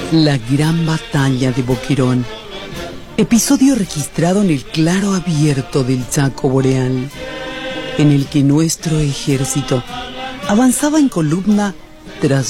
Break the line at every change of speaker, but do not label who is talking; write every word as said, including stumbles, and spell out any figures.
La gran batalla de Boquerón. Episodio registrado en el claro abierto del Chaco Boreal, en el que nuestro ejército avanzaba en columna tras